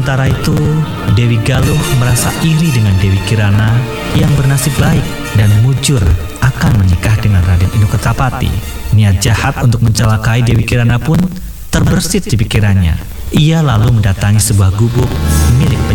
Sementara itu, Dewi Galuh merasa iri dengan Dewi Kirana yang bernasib baik dan mujur akan menikah dengan Raden Inoketrapati. Niat jahat untuk mencelakai Dewi Kirana pun terbersit di pikirannya. Ia lalu mendatangi sebuah gubuk milik